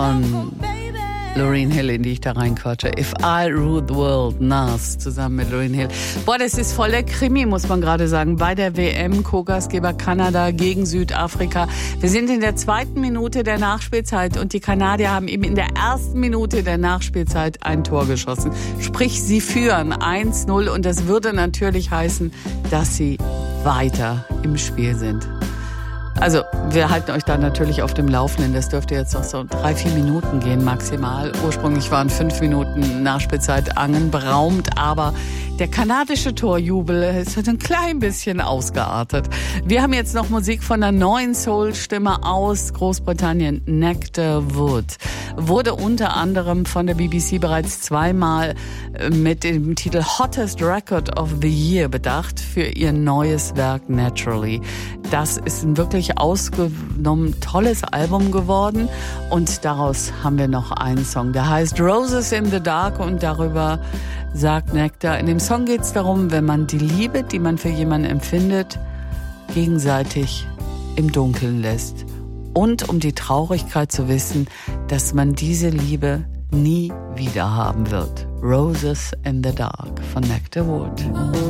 von Lauryn Hill, in die ich da reinquatsche. If I Rule the World, Nas zusammen mit Lauryn Hill. Boah, das ist voll der Krimi, muss man gerade sagen. Bei der WM, Co-Gastgeber Kanada gegen Südafrika. Wir sind in der 2. Minute der Nachspielzeit und die Kanadier haben eben in der 1. Minute der Nachspielzeit ein Tor geschossen. Sprich, sie führen 1-0 und das würde natürlich heißen, dass sie weiter im Spiel sind. Also, wir halten euch da natürlich auf dem Laufenden. Das dürfte jetzt noch so 3-4 Minuten gehen maximal. Ursprünglich waren 5 Minuten Nachspielzeit anberaumt, aber der kanadische Torjubel ist ein klein bisschen ausgeartet. Wir haben jetzt noch Musik von einer neuen Soul-Stimme aus Großbritannien, Nectar Wood. Wurde unter anderem von der BBC bereits 2-mal mit dem Titel Hottest Record of the Year bedacht für ihr neues Werk Naturally. Das ist ein wirklich ausgenommen tolles Album geworden und daraus haben wir noch einen Song, der heißt Roses in the Dark und darüber sagt Nectar. In dem Song geht es darum, wenn man die Liebe, die man für jemanden empfindet, gegenseitig im Dunkeln lässt und um die Traurigkeit zu wissen, dass man diese Liebe nie wieder haben wird. Roses in the Dark von Nectar Wood.